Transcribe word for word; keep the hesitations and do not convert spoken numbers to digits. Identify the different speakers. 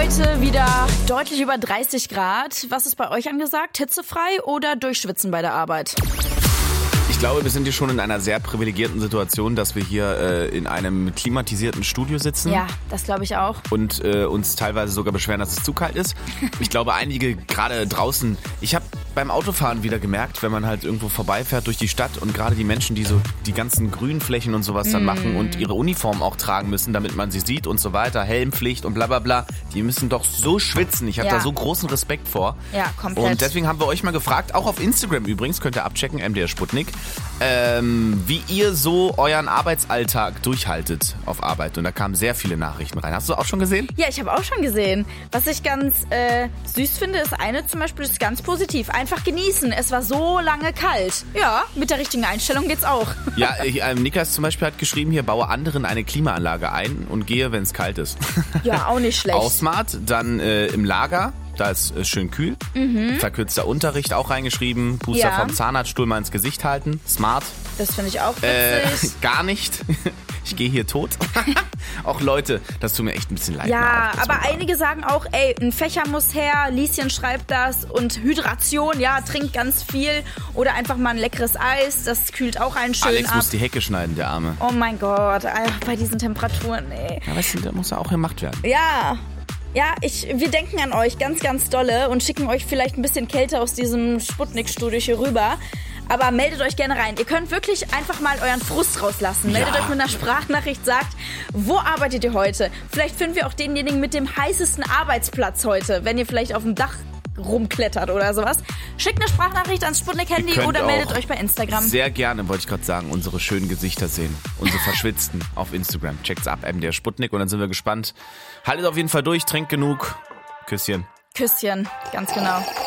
Speaker 1: Heute wieder deutlich über dreißig Grad. Was ist bei euch angesagt? Hitzefrei oder durchschwitzen bei der Arbeit?
Speaker 2: Ich glaube, wir sind hier schon in einer sehr privilegierten Situation, dass wir hier äh, in einem klimatisierten Studio sitzen.
Speaker 1: Ja, das glaube ich auch.
Speaker 2: Und äh, uns teilweise sogar beschweren, dass es zu kalt ist. Ich glaube, einige gerade draußen, ich habe beim Autofahren wieder gemerkt, wenn man halt irgendwo vorbeifährt durch die Stadt und gerade die Menschen, die so die ganzen Grünflächen und sowas dann mm. machen und ihre Uniform auch tragen müssen, damit man sie sieht und so weiter, Helmpflicht und bla bla bla, die müssen doch so schwitzen. Ich habe
Speaker 1: ja.
Speaker 2: da so großen Respekt vor.
Speaker 1: Ja, komplett.
Speaker 2: Und deswegen haben wir euch mal gefragt, auch auf Instagram übrigens, könnt ihr abchecken, M D R Sputnik, ähm, wie ihr so euren Arbeitsalltag durchhaltet auf Arbeit. Und da kamen sehr viele Nachrichten rein. Hast du auch schon gesehen?
Speaker 1: Ja, ich habe auch schon gesehen. Was ich ganz äh, süß finde, ist eine zum Beispiel, ist ganz positiv. Einfach genießen. Es war so lange kalt. Ja, mit der richtigen Einstellung geht's auch.
Speaker 2: Ja, ich, ähm, Nikas zum Beispiel hat geschrieben, hier baue anderen eine Klimaanlage ein und gehe, wenn es kalt ist.
Speaker 1: Ja, auch nicht schlecht.
Speaker 2: Auch smart. Dann äh, im Lager. Da ist es schön kühl. Mhm. Verkürzter Unterricht auch reingeschrieben. Puster
Speaker 1: ja.
Speaker 2: vom Zahnarztstuhl mal ins Gesicht halten. Smart.
Speaker 1: Das finde ich auch witzig.
Speaker 2: Äh, gar nicht. Ich gehe hier tot. Auch Leute, das tut mir echt ein bisschen leid.
Speaker 1: Ja,
Speaker 2: auch,
Speaker 1: aber einige sagen auch, ey, ein Fächer muss her, Lieschen schreibt das und Hydration, ja, trinkt ganz viel oder einfach mal ein leckeres Eis, das kühlt auch einen schön
Speaker 2: Alex
Speaker 1: ab.
Speaker 2: muss die Hecke schneiden, der Arme.
Speaker 1: Oh mein Gott, bei diesen Temperaturen, ey.
Speaker 2: Ja, weißt du, da muss ja auch gemacht werden.
Speaker 1: Ja. Ja, ich, wir denken an euch ganz, ganz dolle und schicken euch vielleicht ein bisschen Kälte aus diesem Sputnik-Studio hier rüber. Aber meldet euch gerne rein. Ihr könnt wirklich einfach mal euren Frust rauslassen. Meldet
Speaker 2: Ja.
Speaker 1: euch mit einer Sprachnachricht, sagt, wo arbeitet ihr heute? Vielleicht finden wir auch denjenigen mit dem heißesten Arbeitsplatz heute, wenn ihr vielleicht auf dem Dach rumklettert oder sowas. Schickt eine Sprachnachricht ans Sputnik-Handy oder meldet euch bei Instagram.
Speaker 2: Sehr gerne, wollte ich gerade sagen, unsere schönen Gesichter sehen. Unsere verschwitzten auf Instagram. Checkt's ab, M D R Sputnik und dann sind wir gespannt. Haltet auf jeden Fall durch, trinkt genug. Küsschen.
Speaker 1: Küsschen, ganz genau.